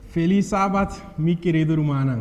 Feliz sábado, mi querido Rumanang.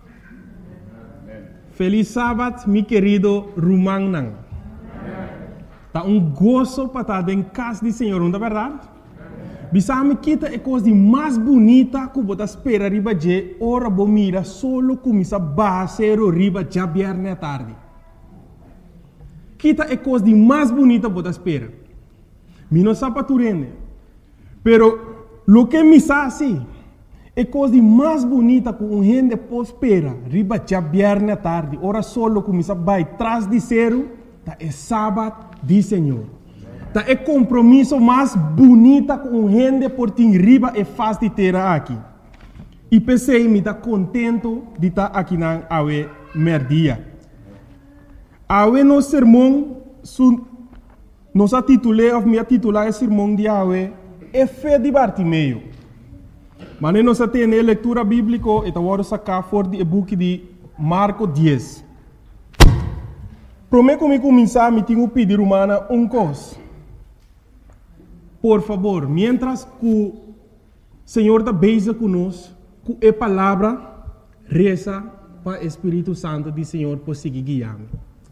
Feliz sábado, mi querido Rumanang. Tá gozo para estar em casa do Senhor, não é verdade? Bisame kita é coisa mais bonita que você espera riba de hora bo mira solo começa basero riba já viernes à tarde. Kita é coisa mais bonita que você espera. Mi não sabe tu rende. Pero lo que me sabe é coisa mais bonita que gente pode esperar riba já viernes à tarde, hora solo começa vai trás de zero, tá é sábado do Senhor. Tá é compromisso mais bonita com gente por ter riba é fácil de ter aqui. E pensei me tá contento de estar aqui na awe merdia. Awe no sermão nos titulei ou me titular o sermão de awe é fé de Bartimeu. Mas nós temos leitura bíblica e agora sacar fora do book de Marcos 10. Prometo que começar me tenho pedir humana coisa. Por favor, mientras que o Senhor está beija conosco, com a palavra, reza para o Espírito Santo do Senhor por seguir guiando.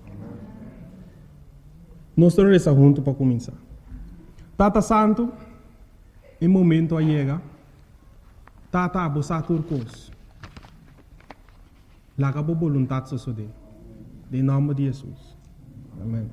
Nós estamos rezando juntos para começar. Tata Santo, em momento a chega, Tata abusar turcos. Laga a vontade sosode. Em nome de Jesus. Amém.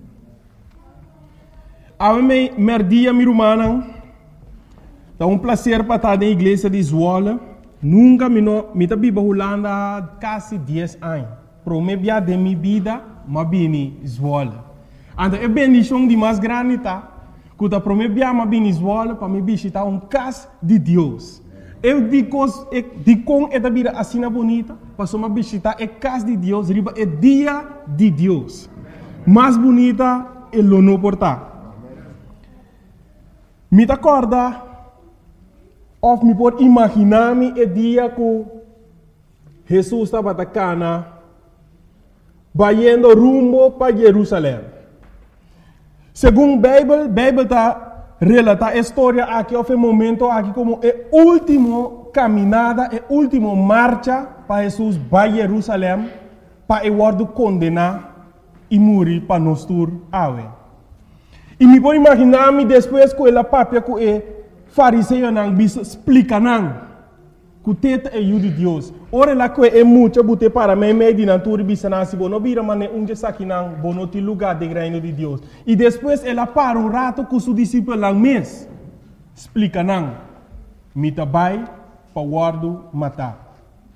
Ame merdia mi rumana, é prazer para estar na igreja de Zwolle. Nunca me tá biba Holanda quase 10 anos. Promebia de minha vida, mas bini Zwolle. Anda é bendição de mais grande tá. Quando promebia mas bini Zwolle para me visitar casa de Deus. Eu digo com esta vida assim bonita, para me visitar a casa de Deus, riba é dia de Deus. Mais bonita é o não portar. Me acorda, ou me pode imaginar-me o dia que Jesus estava na cana, indo rumo para Jerusalém. Segundo a Bíblia está relata a história aqui, houve um momento aqui como a última caminhada, a última marcha para Jesus para Jerusalém, para ele ser condenado e morrer para nós todos. E me pode imaginar-me depois que ela papia que o fariseu não explica não que o teto é o de Deus. Ora lá que é muito bote para mim de natura bisana se não vira mané onde aqui não bono te lugar de reino de Deus. E depois ela para rato com seu discípulo lá mês explica não me tabai para guardo matar.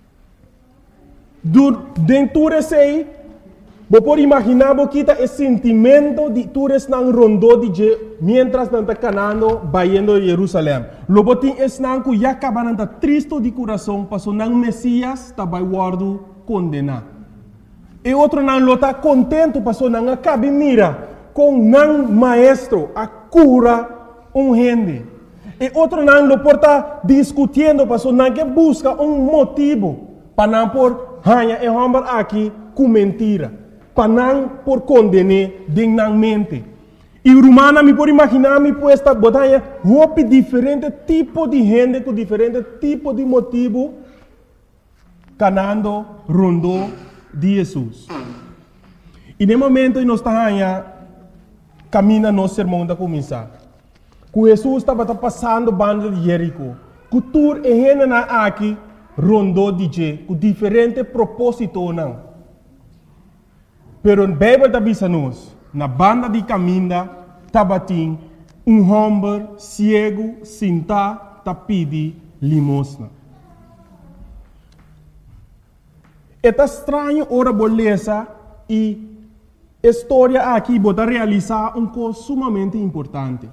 Dentro sei você pode imaginar que esse sentimento de todos não rondou de mientras não está canando indo a Jerusalém. Logo tem esse não que já acaba de triste de coração, passou não Messias está vai guardo condenado. E outro não está contente, passou não acaba mira com não maestro a cura gente. E outro não lo porta discutindo, passou não que busca motivo para não por hanha e hambar aqui com mentira. Para não por condenar dignamente. E Romana me pode imaginar me puesta botanha roupa diferente tipo de gente com diferente tipo de motivo canando rondou de Jesus. E no momento que nós estamos caminhando nosso sermão da começar. Que Jesus estava passando banda de Jerico. Que tur e gente aqui rondou de je com diferente propósito não. Pero a Bíblia está dizendo na banda de caminho, tabatim, homem cego, sentado, pedi limosna. É estranho ora beleza e a história aqui pode realizar coisa sumamente importante.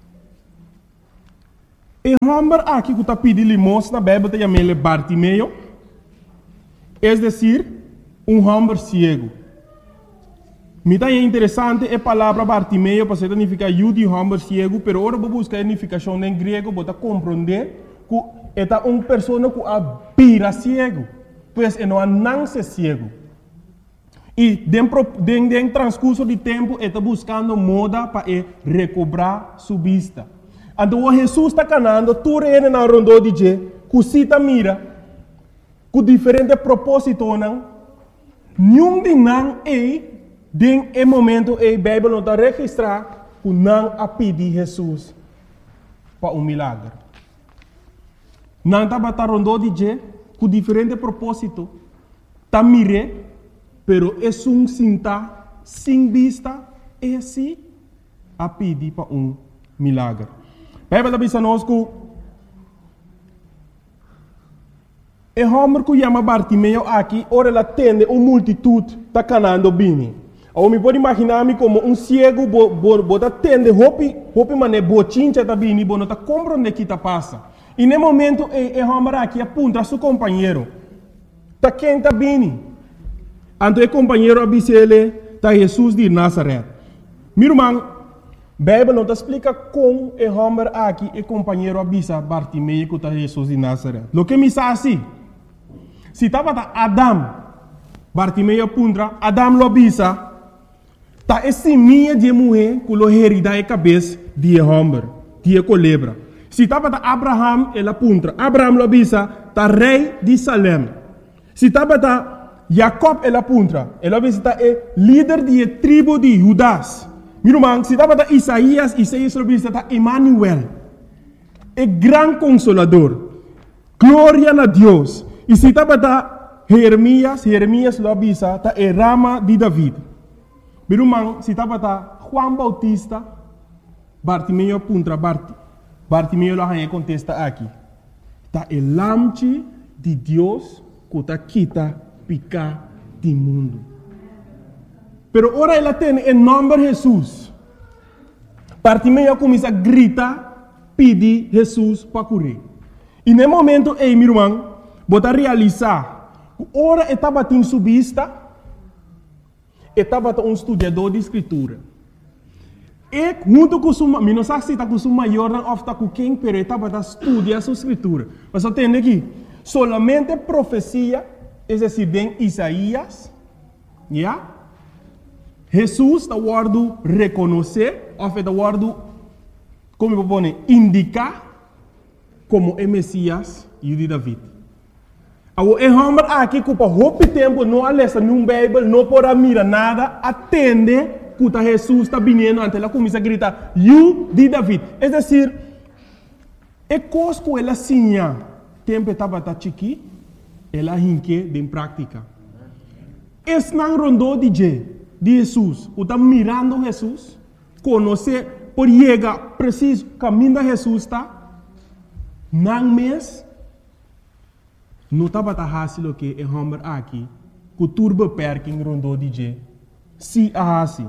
O homem aqui que está pedindo limosna, a Bíblia está chamando Bartimeu, é decir, homem cego. Me está interessante a palavra Bartimeu para significar de homem cego, pero agora vou buscar a significação em grego para compreender que é uma pessoa que é cego, pois não nasce cego. E dentro do transcurso de tempo está buscando moda para recobrar sua vista. Então Jesus está canando, tudo ele na rondou de cosita mira, com diferente propósito não, nenhum de não den momento a Bíblia não está registrar que não a pedir Jesus para milagre. Não está batendo de je, com diferente propósito, tá mire, pero é sinta, sem vista, é assim a pedir para milagre. A Bíblia diz a nós que o homem que chama Bartimeu aqui, ora ela tende uma multitude está canando bem. Eu me pode imaginar-me como cego, bota tende, hopi mané, bochincha tá bem, não está compreendendo o que está passa. E no momento, o homem aqui aponta a seu companheiro. Está quem está bem. Então o companheiro avisa ele, está Jesus de Nazaré. Meu irmão, a Bíblia não explica como o homem aqui, o companheiro avisa Bartimeu que está Jesus de Nazaré. O que me diz assim? Se estava Adam, Bartimeu apunta, Adam lo avisa, está esse minha de mulher que lo herida a cabeça de homem, de culebra. Se estava Abraham, ele apunta, Abraham lo avisa, está rei de Salem. Se estava Jacob, ele apunta, ele avisa, está líder da tribo de Judas. Meu irmão, se estava Isaías lo avisa, está Emmanuel, é grande consolador, glória a Deus. E se estava Jeremias lo avisa, está a rama de David. Meu irmão, se estava Juan Bautista, Bartimeu apunta, Bartimeu lo contesta aqui. Está o lamche de Deus que está quita picar do mundo. Pero ora ela tem em nome de Jesus. Bartimeu começa a gritar, pedir Jesus para curar. E no momento, meu irmão, bota realizar, ora estava em sua vista, estava estudador de escritura. E junto com sua, não sei se está com sua maior ou está com quem, mas estava estudando sua escritura. Mas você tem aqui, solamente profecia, é decir, em Isaías, yeah? Jesus está guardando reconhecer, ou está guardando, como eu vou indicar, como é Messias e de David. O homem aqui que por tempo não alessa num Bíblia, não pode mirar nada, atende que Jesus está vindo ante ela começa a gritar, "You de David". É decir, é coisa que ela sinha, tempo estava chiqui, ela hinque em prática. Esse não rondou de Jesus, que está mirando Jesus, conhecer, por chegar preciso, caminho de Jesus está, não mês, não estava fácil o que o homem aqui, que turbo perking rondou de se assim.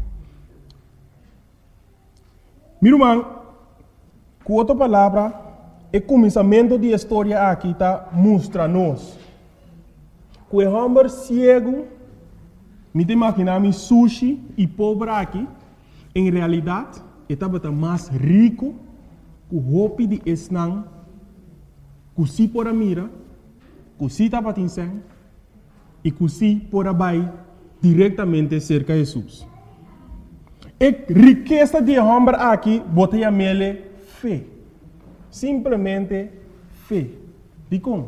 Meu irmão, com outra palavra, o começamento da história aqui está mostra-nos que o homem cego, me imaginar sushi e pobre aqui, em realidade, estava mais rico que o roupa de esnang, que se por a mira, que se estava tinseng, e que se por a bai diretamente cerca de Jesus. A riqueza de homem aqui, botei a mele fé. Simplesmente fé. De como?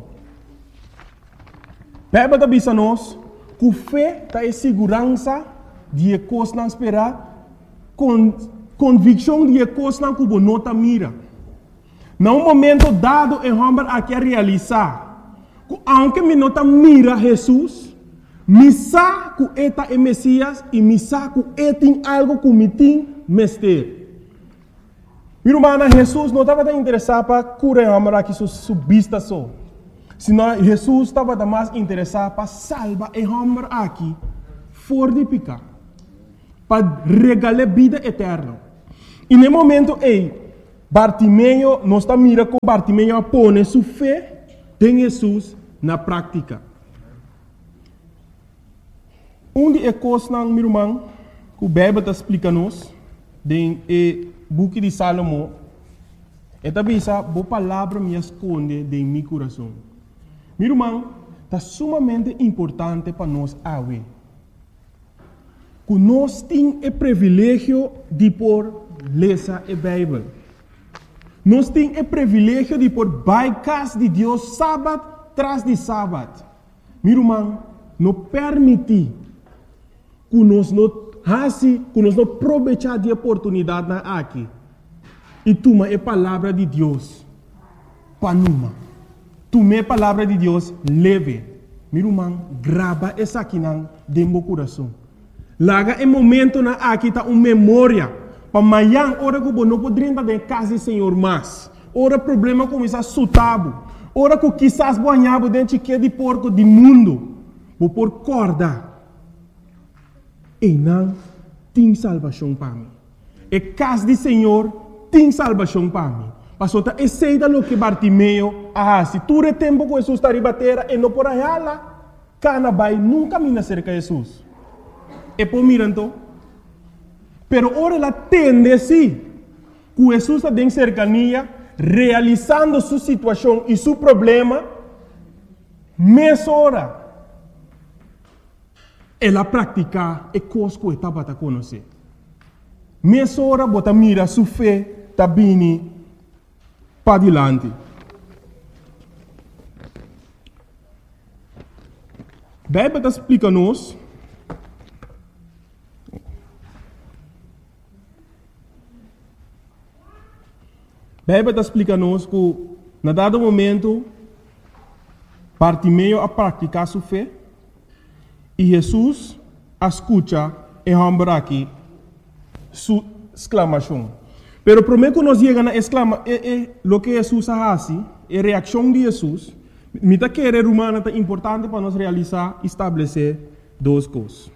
Bíblia está dizendo nós que fé está em segurança de coisas não esperar, convicção de coisas não que não está mira. Num momento dado, o homem aqui a realizar, que aunque me não está mira Jesus, me sabe que eta é Messias e me sabe que ele tem algo que me tem mestre. Meu irmão, Jesus não estava interessado para curar o homem aqui sua vista só. Senão, Jesus estava mais interessado para salvar o homem aqui fora de pecado. Para regalar vida eterna. E no momento, Bartimeu, não está mirando que Bartimeu põe sua fé em Jesus na prática. Onde é coisa, meu irmão, que o Bíblia está explicando-nos, no book de Salomão, é também essa boa palavra me esconde de meu coração. Meu irmão, está sumamente importante para nós hoje. Que nós temos o privilégio de por ler a Bíblia. Nós temos o privilégio de por casa de Deus sábado tras de sábado. Meu irmão, não permite que nós não aproveitar de oportunidade aqui. E toma a palavra de Deus para numa. Toma a palavra de Deus leve. Meu irmão, grava essa aqui dentro do coração. Laga o momento na aqui tá uma memória. Para amanhã, hora que não poderia estar em casa do Senhor mais. Hora problema começa a sutabo. Hora que quizás banhava dentro de porco do mundo. Vou por corda. E não tem salvação para mim. E casa do Senhor tem salvação para mim. Pastor, aceita o que Bartimeu se tu é tempo que Jesus está ribatera e não por aí lá, cana vai nunca me cerca de Jesus. E por mirando, pero ora ela tende sim, que Jesus está em cercania, realizando sua situação e seu problema, mais hora. Ela pratica e coisa que estava a conhecer. Mais hora, bota mira sua fé, está bem para adiante. Bíblia está explicando-nos que, na dado momento, Bartimeu a praticar sua fé e Jesus escuta e rambra aqui sua exclamação. Pero primeiro que nós chegamos a exclamar, o que Jesus faz, a reação de Jesus, me está querer humana é importante para nós realizar, estabelecer duas coisas.